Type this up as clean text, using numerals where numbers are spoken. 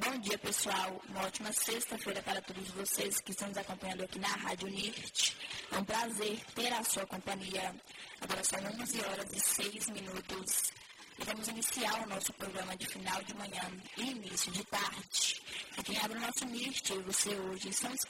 Bom dia, pessoal. Uma ótima sexta-feira para todos vocês que estão nos acompanhando aqui na Rádio NIRT. É um prazer ter a sua companhia. Agora são 11h06. E vamos iniciar o nosso programa de final de manhã e início de tarde. E quem abre o nosso NIRT e você hoje são os